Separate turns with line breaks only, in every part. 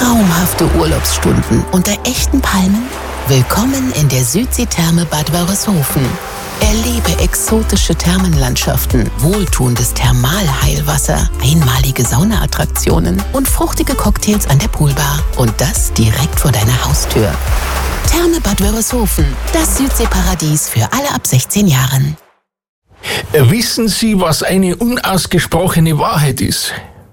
Traumhafte Urlaubsstunden unter echten Palmen? Willkommen in der Südseetherme Bad Wörishofen. Erlebe exotische Thermenlandschaften, wohltuendes Thermalheilwasser, einmalige Saunaattraktionen und fruchtige Cocktails an der Poolbar. Und das direkt vor deiner Haustür. Therme Bad Wörishofen, das Südseeparadies für alle ab 16 Jahren.
Wissen Sie, was eine unausgesprochene Wahrheit ist?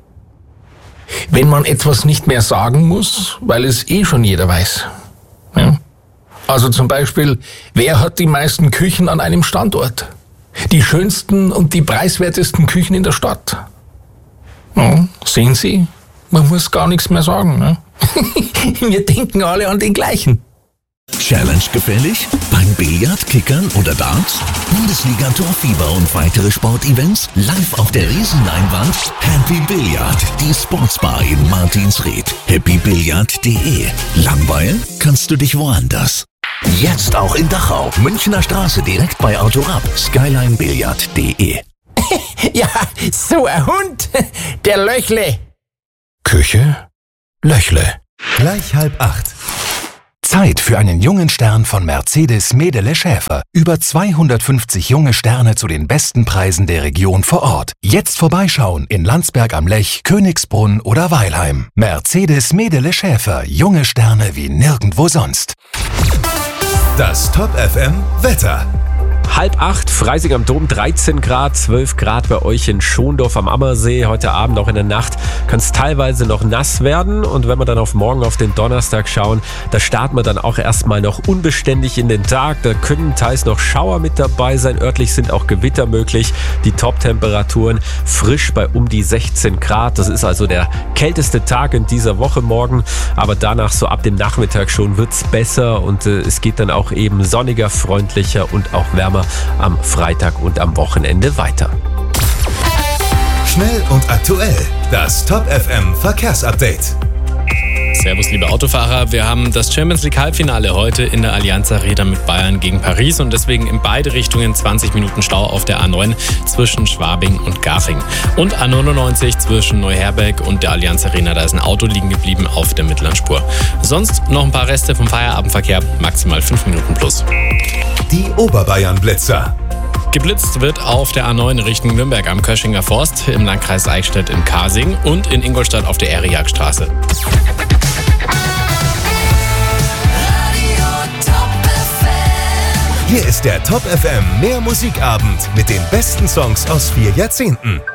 Wenn man etwas nicht mehr sagen muss, weil es schon jeder weiß. Ja? Also zum Beispiel, wer hat die meisten Küchen an einem Standort? Die schönsten und die preiswertesten Küchen in der Stadt. Ja, sehen Sie, man muss gar nichts mehr sagen. Ne? Wir denken alle an den gleichen.
Challenge gefällig? Beim Billard, Kickern oder Darts? Bundesliga Torfieber und weitere Sportevents live auf der Riesenleinwand? Happy Billard, die Sportsbar in Martinsried. happybillard.de. Langweilen kannst du dich woanders. Jetzt auch in Dachau, Münchner Straße direkt bei Autorab. skylinebillard.de.
Ja, so ein Hund, der Löchle. Küche, Löchle.
Gleich 7:30. Zeit für einen jungen Stern von Mercedes Medele Schäfer. Über 250 junge Sterne zu den besten Preisen der Region vor Ort. Jetzt vorbeischauen in Landsberg am Lech, Königsbrunn oder Weilheim. Mercedes Medele Schäfer. Junge Sterne wie nirgendwo sonst. Das Top FM Wetter.
7:30, Freising am Dom, 13 Grad, 12 Grad bei euch in Schondorf am Ammersee. Heute Abend, auch in der Nacht, kann es teilweise noch nass werden. Und wenn wir dann auf morgen, auf den Donnerstag schauen, da starten wir dann auch erstmal noch unbeständig in den Tag. Da können teils noch Schauer mit dabei sein. Örtlich sind auch Gewitter möglich. Die Top-Temperaturen frisch bei um die 16 Grad. Das ist also der kälteste Tag in dieser Woche morgen. Aber danach, so ab dem Nachmittag schon, wird es besser. Und es geht dann auch eben sonniger, freundlicher und auch wärmer am Freitag und am Wochenende weiter.
Schnell und aktuell. Das Top FM Verkehrsupdate.
Servus, liebe Autofahrer. Wir haben das Champions League Halbfinale heute in der Allianz Arena mit Bayern gegen Paris und deswegen in beide Richtungen 20 Minuten Stau auf der A9 zwischen Schwabing und Garching. Und A99 zwischen Neuherberg und der Allianz Arena. Da ist ein Auto liegen geblieben auf der mittleren Spur. Sonst noch ein paar Reste vom Feierabendverkehr, maximal 5 Minuten plus.
Die Oberbayern-Blitzer.
Geblitzt wird auf der A9 Richtung Nürnberg am Köschinger Forst, im Landkreis Eichstätt in Kasing und in Ingolstadt auf der Eriakstraße.
Hier ist der Top FM Mehr Musikabend mit den besten Songs aus 4 Jahrzehnten.